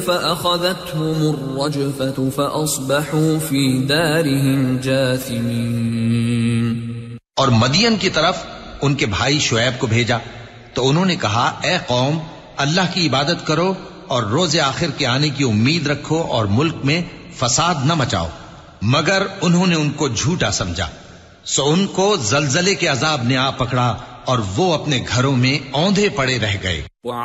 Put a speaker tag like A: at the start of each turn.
A: फ़अख़ज़तहुम अर्रजफ़तु फ़अस्बहू फ़ी दारिहिम जासिमीन।
B: और मदियन की तरफ उनके भाई शुएब को भेजा तो उन्होंने कहा, ए कौम, अल्लाह की इबादत करो और रोज़े आखिर के आने की उम्मीद रखो और मुल्क में फसाद न मचाओ। मगर उन्होंने उनको झूठा समझा, सो उनको जलजले के अजाब ने आ पकड़ा और वो अपने घरों में औंधे पड़े रह गए।